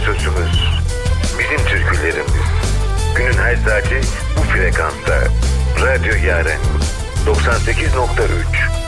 sözümüz. Bizim türkülerimiz. Günün her saati bu frekansta. Radyo Yaren 98.3